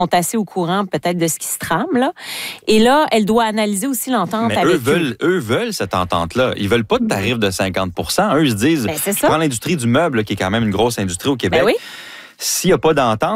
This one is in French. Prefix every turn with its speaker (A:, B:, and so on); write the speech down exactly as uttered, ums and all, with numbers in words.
A: sont assez au courant peut-être de ce qui se trame, là. Et là, elle doit analyser aussi l'entente
B: Mais
A: avec
B: eux veulent, eux veulent cette entente-là. Ils veulent pas de tarif de cinquante pour cent. Eux, ils se disent,
A: ben, c'est
B: je
A: ça.
B: prends l'industrie du meuble, qui est quand même une grosse industrie au Québec.
A: Ben oui.
B: S'il n'y a pas d'entente,